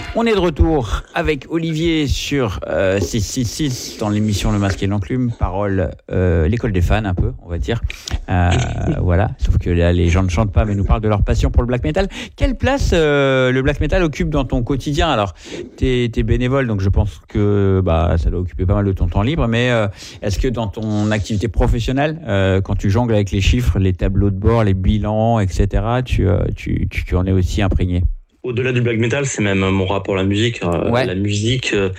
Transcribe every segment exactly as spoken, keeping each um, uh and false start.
On est de retour avec Olivier sur euh, six cent soixante-six dans l'émission Le Masque et l'Enclume, parole euh, l'école des fans un peu, on va dire. Euh, voilà, sauf que là les gens ne chantent pas mais nous parlent de leur passion pour le black metal. Quelle place euh, le black metal occupe dans ton quotidien? Alors, t'es, t'es bénévole, donc je pense que bah ça doit occuper pas mal de ton temps libre, mais euh, est-ce que dans ton activité professionnelle, euh, quand tu jongles avec les chiffres, les tableaux de bord, les bilans, et cetera, tu, euh, tu, tu, tu en es aussi imprégné? Au-delà du black metal, c'est même mon rapport à la musique. Ouais. La musique, euh,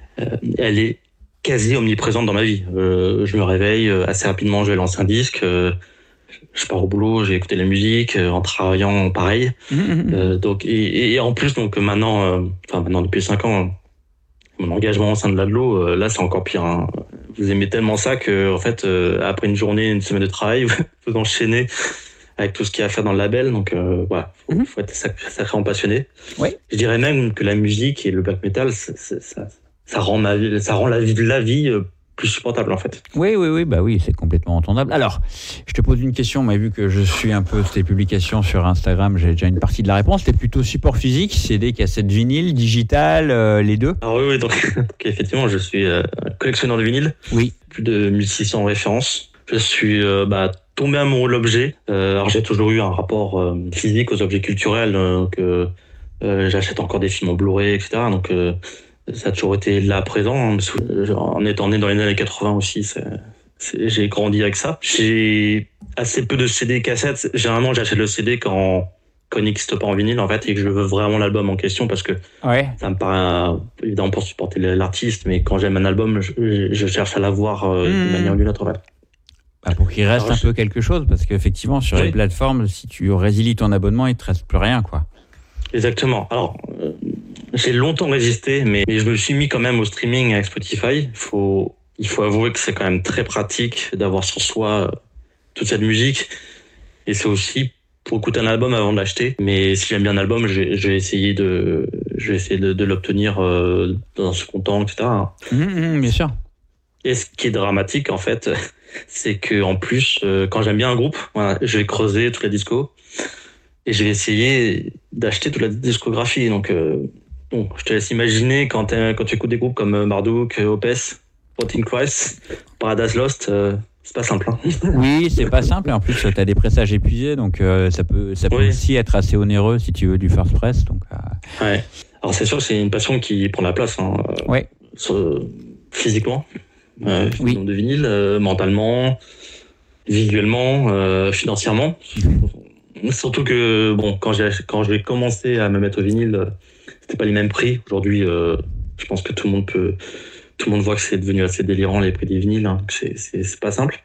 elle est quasi omniprésente dans ma vie. Euh, je me réveille assez rapidement, je vais lancer un disque. Euh, je pars au boulot, j'ai écouté la musique euh, en travaillant pareil. Mmh, mmh. Euh, donc et, et en plus donc maintenant, euh, enfin maintenant depuis cinq ans, mon engagement au sein de l'A D L O, euh, là c'est encore pire. Hein. Vous aimez tellement ça que en fait euh, après une journée, une semaine de travail, vous, vous enchaînez avec tout ce qu'il y a à faire dans le label, donc euh, voilà, faut, mmh. faut être sacrément passionné. Oui. Je dirais même que la musique et le black metal, c'est, c'est, ça, ça rend ma vie, ça rend la vie, la vie euh, plus supportable en fait. Oui, oui, oui, bah oui, c'est complètement entendable. Alors, je te pose une question, mais vu que je suis un peu tes publications sur Instagram, j'ai déjà une partie de la réponse. T'es plutôt support physique, C D, cassette, vinyle, digital, euh, les deux? Ah oui, oui, donc, donc effectivement, je suis euh, collectionneur de vinyle. Oui. Plus de mille six cents références. Je suis euh, bah, tombé amoureux de l'objet. Euh, alors j'ai toujours eu un rapport euh, physique aux objets culturels. Euh, donc euh, euh, j'achète encore des films en Blu-ray, et cetera. Donc euh, ça a toujours été là présent. Hein, en étant né dans les années quatre-vingts aussi, c'est, c'est, j'ai grandi avec ça. J'ai assez peu de C D et cassettes. Généralement, j'achète le C D quand quand il n'existe pas en vinyle en fait et que je veux vraiment l'album en question parce que ouais. ça me paraît évidemment pour supporter l'artiste, mais quand j'aime un album, je, je cherche à l'avoir euh, mmh. d'une manière ou d'une autre. En fait. Bah pour qu'il reste Alors, un je... peu quelque chose, parce qu'effectivement, sur oui. les plateformes, si tu résilies ton abonnement, il ne te reste plus rien, quoi. Exactement. Alors, euh, j'ai longtemps résisté, mais, mais je me suis mis quand même au streaming avec Spotify. Il faut, il faut avouer que c'est quand même très pratique d'avoir sur soi toute cette musique. Et c'est aussi pour écouter un album avant de l'acheter. Mais si j'aime bien un album, je vais, je vais essayer de, je vais essayer de, de l'obtenir euh, dans un second temps, et cetera. Mmh, mmh, bien sûr. Et ce qui est dramatique, en fait, c'est que en plus, euh, quand j'aime bien un groupe, voilà, je vais creuser toute la disco et je vais essayer d'acheter toute la discographie. Donc, euh, bon, je te laisse imaginer quand, quand tu écoutes des groupes comme Marduk, Opeth, Rotting Christ, Paradise Lost. Euh, C'est pas simple. Hein. Oui, c'est pas simple. Et en plus, tu as des pressages épuisés, donc euh, ça peut, ça peut oui. aussi être assez onéreux si tu veux du first press. Donc, euh... ouais. Alors c'est sûr que c'est une passion qui prend la place. Hein, ouais. Sur, physiquement, euh, oui. de vinyle, euh, mentalement, visuellement, euh, financièrement. Mmh. Surtout que bon, quand j'ai quand je vais commencer à me mettre au vinyle, c'était pas les mêmes prix. Aujourd'hui, euh, je pense que tout le monde peut. Tout le monde voit que c'est devenu assez délirant les prix des vinyles, hein. c'est, c'est, c'est pas simple.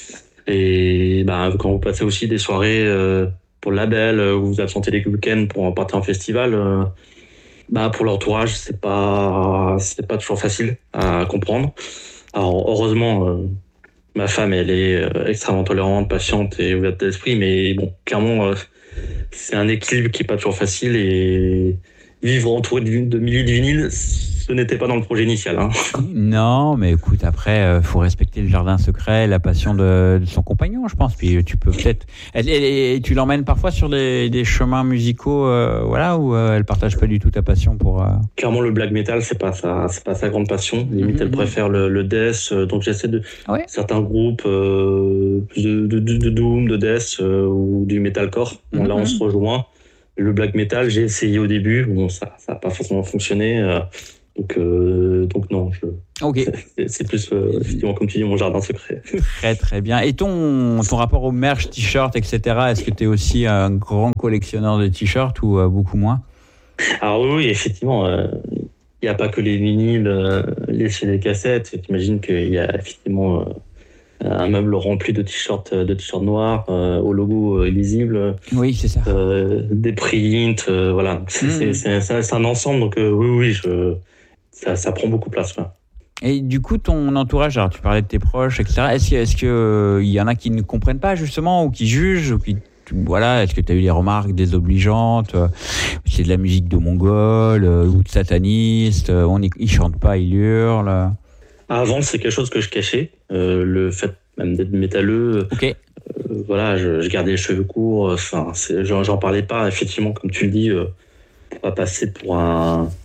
Et bah, quand vous passez aussi des soirées euh, pour le label, où vous vous absentez les week-ends pour partir en festival, euh, bah, pour l'entourage, c'est pas, c'est pas toujours facile à comprendre. Alors heureusement, euh, ma femme, elle est euh, extrêmement tolérante, patiente et ouverte d'esprit, mais bon, clairement, euh, c'est un équilibre qui est pas toujours facile et vivre entouré de, de milliers de vinyles, ce n'était pas dans le projet initial. Hein. Non, mais écoute, après, il euh, faut respecter le jardin secret, la passion de, de son compagnon, je pense. Puis tu peux peut-être... Elle, elle, elle, tu l'emmènes parfois sur des, des chemins musicaux, euh, voilà, où euh, elle partage pas du tout ta passion pour... Euh... Clairement, le black metal, c'est pas sa, c'est pas sa grande passion. Limite, mm-hmm. elle préfère le, le death. Euh, donc j'essaie de... Ah ouais. Certains groupes euh, de, de, de, de doom, de death euh, ou du metalcore. Bon, mm-hmm. Là, on se rejoint. Le black metal, j'ai essayé au début. Bon, ça n'a pas forcément fonctionné. Euh, Donc, euh, donc non, je, okay. c'est, c'est plus, euh, effectivement, comme tu dis, mon jardin secret. Très, très bien. Et ton, ton rapport au merch, t-shirt, et cetera, est-ce que tu es aussi un grand collectionneur de t-shirts ou euh, beaucoup moins? Alors oui, effectivement, il euh, n'y a pas que les vinyles, euh, les C D cassettes. T'imagines qu'il y a effectivement euh, un meuble rempli de t-shirts, de t-shirts noirs, euh, au logo euh, illisible. Oui, c'est ça. Euh, des prints, euh, voilà. C'est, mmh. c'est, c'est, c'est un ensemble, donc euh, oui, oui, je... Ça, ça prend beaucoup de place. Là. Et du coup, ton entourage, alors tu parlais de tes proches, et cetera. Est-ce qu'il est-ce que, il y en a qui ne comprennent pas, justement, ou qui jugent, ou qui, voilà, est-ce que tu as eu des remarques désobligeantes, euh, c'est de la musique de mongol, euh, ou de sataniste, euh, on, ils ne chantent pas, ils hurlent? Avant, c'est quelque chose que je cachais, euh, le fait même d'être métalleux. Ok. Euh, voilà, je, je gardais les cheveux courts, enfin, c'est, j'en, j'en parlais pas, effectivement, comme tu le dis, euh, pour pas passer pour un...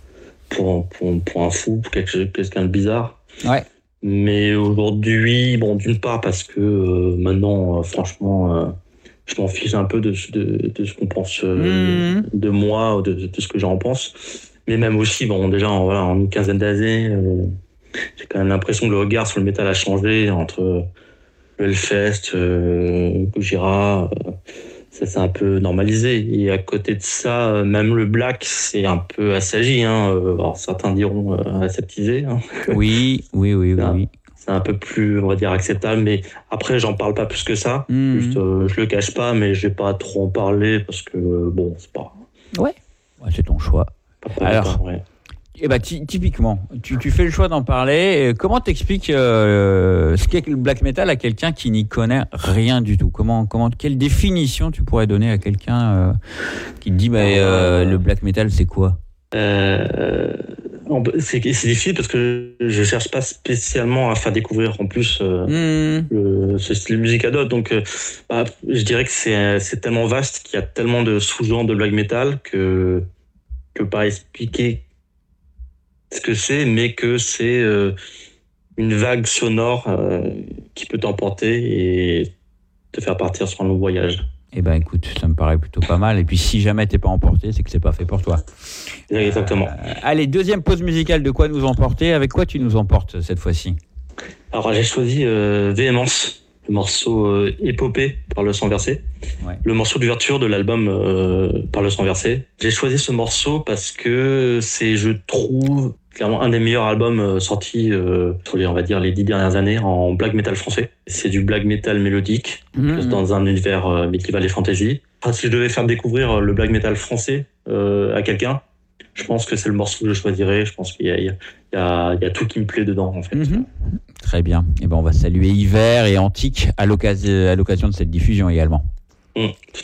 pour, pour, pour un fou, pour quelque, quelqu'un de bizarre. Ouais. Mais aujourd'hui, bon, d'une part parce que euh, maintenant, euh, franchement, euh, je m'en fiche un peu de, de, de ce qu'on pense euh, mmh. de moi, ou de, de ce que j'en pense. Mais même aussi, bon, déjà, en, voilà, en une quinzaine d'années, euh, j'ai quand même l'impression que le regard sur le métal a changé entre le Hellfest, euh, Gojira, euh, ça s'est un peu normalisé. Et à côté de ça, même le black, c'est un peu assagi. Hein. Alors, certains diront euh, aseptisé. Hein. Oui, oui, oui, oui. oui. C'est un peu plus, on va dire, acceptable. Mais après, j'en parle pas plus que ça. Mmh. Juste, euh, je le cache pas, mais je vais pas trop en parler parce que, euh, bon, c'est pas... Ouais, ouais c'est ton choix. Pas Alors... Temps, ouais. Eh ben, ty- typiquement, tu, tu fais le choix d'en parler. Comment t'expliques euh, ce qu'est le black metal à quelqu'un qui n'y connaît rien du tout ? Comment, comment, quelle définition tu pourrais donner à quelqu'un euh, qui te dit bah, euh, le black metal c'est quoi ? euh, c'est, c'est difficile parce que je cherche pas spécialement à faire découvrir en plus euh, mmh. le, ce style de musique à d'autres. Donc, euh, bah, je dirais que c'est, c'est tellement vaste qu'il y a tellement de sous-genres de black metal que que pas expliquer ce que c'est, mais que c'est euh, une vague sonore euh, qui peut t'emporter et te faire partir sur un long voyage. Eh ben écoute, ça me paraît plutôt pas mal. Et puis si jamais t'es pas emporté, c'est que c'est pas fait pour toi. Exactement. Euh, allez, deuxième pause musicale, de quoi nous emporter ? Avec quoi tu nous emportes cette fois-ci ? Alors j'ai choisi euh, Véhémence, le morceau euh, Épopée par le sang versé, ouais. Le morceau d'ouverture de l'album euh, par le sang versé. J'ai choisi ce morceau parce que c'est, je trouve, clairement un des meilleurs albums euh, sortis euh, sur les, on va dire, les dix dernières années en black metal français. C'est du black metal mélodique, mmh. dans un univers euh, médiéval et fantasy. Enfin, si je devais faire découvrir le black metal français euh, à quelqu'un, je pense que c'est le morceau que je choisirais. Je pense qu'il y a, il y a, il y a tout qui me plaît dedans, en fait. Mmh. Très bien. Et ben, on va saluer Hiver et Antique à l'occasion, à l'occasion de cette diffusion également. Mmh.